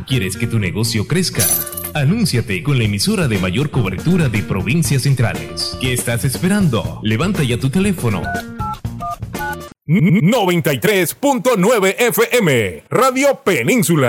¿Quieres que tu negocio crezca? Anúnciate con la emisora de mayor cobertura de provincias centrales. ¿Qué estás esperando? Levanta ya tu teléfono. 93.9 FM, Radio Península.